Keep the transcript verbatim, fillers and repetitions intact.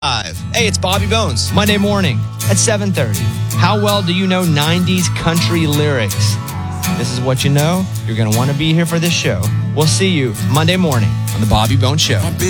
Hey, it's Bobby Bones. Monday morning at seven thirty. How well do you know nineties country lyrics? This is what you know. You're going to want to be here for this show. We'll see you Monday morning on The Bobby Bones Show.